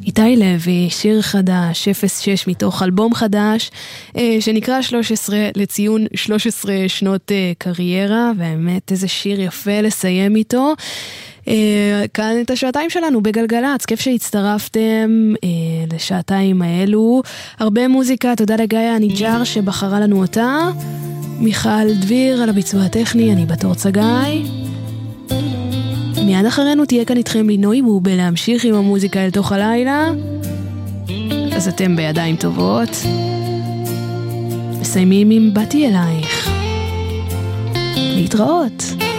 איתי לוי, שיר חדש, 06 מתוך אלבום חדש, שנקרא 13 לציון 13 שנות קריירה, באמת איזה שיר יפה לסיים איתו. כאן את השעתיים שלנו בגלגלץ, כיף שהצטרפתם לשעתיים האלו, הרבה מוזיקה, תודה לגיא הניג'ר שבחרה לנו אותה, מיכל דביר על הביצוע הטכני, אני בתור צגאי. מיד אחרינו תהיה כאן איתכם לינוי בובה להמשיך עם המוזיקה אל תוך הלילה, אז אתם בידיים טובות. מסיימים עם באתי אלייך, להתראות.